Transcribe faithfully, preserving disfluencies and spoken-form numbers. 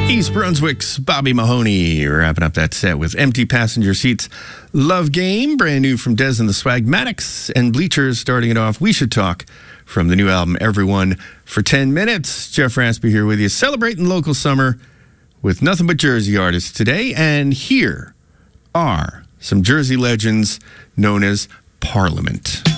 East Brunswick's Bobby Mahoney wrapping up that set with Empty Passenger Seats. Love Game, brand new from Des and the Swagmatics, and Bleachers starting it off. We Should Talk from the new album Everyone for ten minutes. Jeff Raspy here with you, celebrating local summer with nothing but Jersey artists today. And here are some Jersey legends known as Parliament.